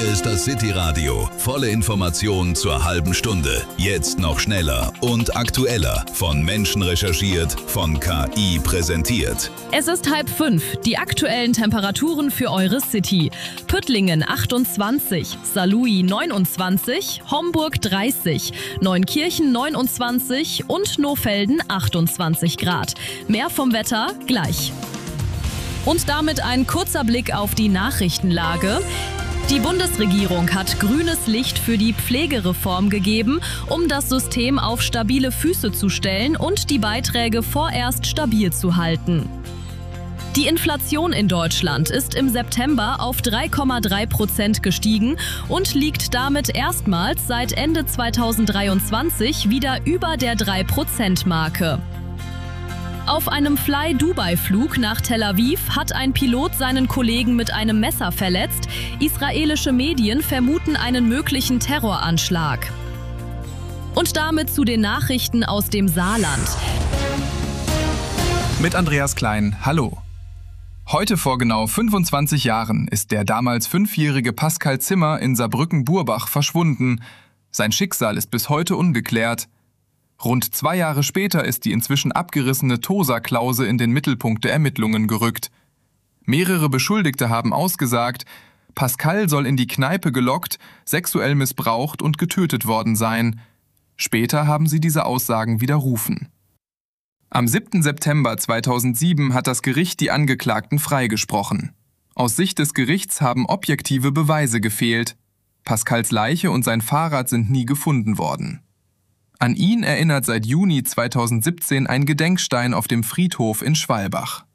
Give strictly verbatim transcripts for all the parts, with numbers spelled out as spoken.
Hier ist das City Radio. Volle Information zur halben Stunde. Jetzt noch schneller und aktueller. Von Menschen recherchiert, von K I präsentiert. Es ist halb fünf. Die aktuellen Temperaturen für eure City. Püttlingen achtundzwanzig, Saarlouis neunundzwanzig, Homburg dreißig, Neunkirchen neunundzwanzig und Nohfelden achtundzwanzig Grad. Mehr vom Wetter gleich. Und damit ein kurzer Blick auf die Nachrichtenlage. Die Bundesregierung hat grünes Licht für die Pflegereform gegeben, um das System auf stabile Füße zu stellen und die Beiträge vorerst stabil zu halten. Die Inflation in Deutschland ist im September auf drei Komma drei Prozent gestiegen und liegt damit erstmals seit Ende zweitausenddreiundzwanzig wieder über der drei Prozent Marke. Auf einem Fly-Dubai-Flug nach Tel Aviv hat ein Pilot seinen Kollegen mit einem Messer verletzt. Israelische Medien vermuten einen möglichen Terroranschlag. Und damit zu den Nachrichten aus dem Saarland. Mit Andreas Klein, hallo. Heute vor genau fünfundzwanzig Jahren ist der damals fünfjährige Pascal Zimmer in Saarbrücken-Burbach verschwunden. Sein Schicksal ist bis heute ungeklärt. Rund zwei Jahre später ist die inzwischen abgerissene Tosa-Klause in den Mittelpunkt der Ermittlungen gerückt. Mehrere Beschuldigte haben ausgesagt, Pascal soll in die Kneipe gelockt, sexuell missbraucht und getötet worden sein. Später haben sie diese Aussagen widerrufen. Am siebten September zweitausendsieben hat das Gericht die Angeklagten freigesprochen. Aus Sicht des Gerichts haben objektive Beweise gefehlt. Pascals Leiche und sein Fahrrad sind nie gefunden worden. An ihn erinnert seit Juni zweitausendsiebzehn ein Gedenkstein auf dem Friedhof in Schwalbach.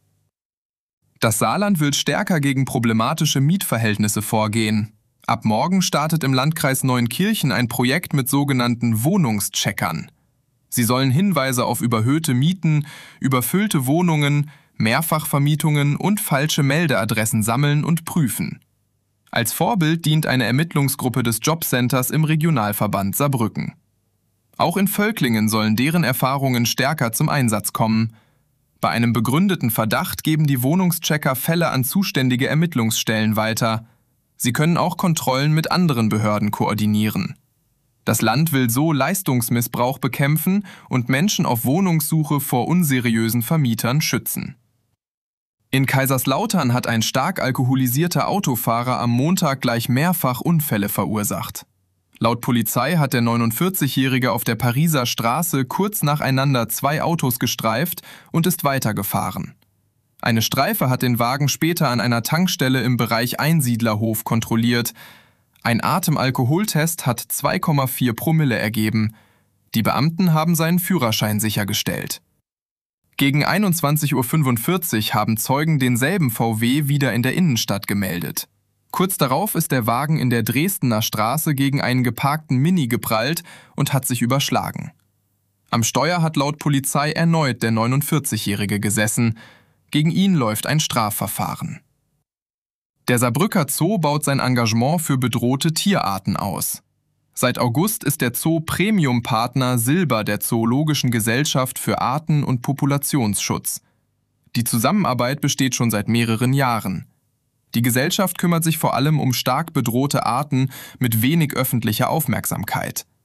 Das Saarland will stärker gegen problematische Mietverhältnisse vorgehen. Ab morgen startet im Landkreis Neunkirchen ein Projekt mit sogenannten Wohnungscheckern. Sie sollen Hinweise auf überhöhte Mieten, überfüllte Wohnungen, Mehrfachvermietungen und falsche Meldeadressen sammeln und prüfen. Als Vorbild dient eine Ermittlungsgruppe des Jobcenters im Regionalverband Saarbrücken. Auch in Völklingen sollen deren Erfahrungen stärker zum Einsatz kommen. Bei einem begründeten Verdacht geben die Wohnungschecker Fälle an zuständige Ermittlungsstellen weiter. Sie können auch Kontrollen mit anderen Behörden koordinieren. Das Land will so Leistungsmissbrauch bekämpfen und Menschen auf Wohnungssuche vor unseriösen Vermietern schützen. In Kaiserslautern hat ein stark alkoholisierter Autofahrer am Montag gleich mehrfach Unfälle verursacht. Laut Polizei hat der neunundvierzigjährige auf der Pariser Straße kurz nacheinander zwei Autos gestreift und ist weitergefahren. Eine Streife hat den Wagen später an einer Tankstelle im Bereich Einsiedlerhof kontrolliert. Ein Atemalkoholtest hat zwei Komma vier Promille ergeben. Die Beamten haben seinen Führerschein sichergestellt. Gegen einundzwanzig Uhr fünfundvierzig haben Zeugen denselben V W wieder in der Innenstadt gemeldet. Kurz darauf ist der Wagen in der Dresdner Straße gegen einen geparkten Mini geprallt und hat sich überschlagen. Am Steuer hat laut Polizei erneut der neunundvierzigjährige gesessen. Gegen ihn läuft ein Strafverfahren. Der Saarbrücker Zoo baut sein Engagement für bedrohte Tierarten aus. Seit August ist der Zoo Premium-Partner Silber der Zoologischen Gesellschaft für Arten- und Populationsschutz. Die Zusammenarbeit besteht schon seit mehreren Jahren. Die Gesellschaft kümmert sich vor allem um stark bedrohte Arten mit wenig öffentlicher Aufmerksamkeit.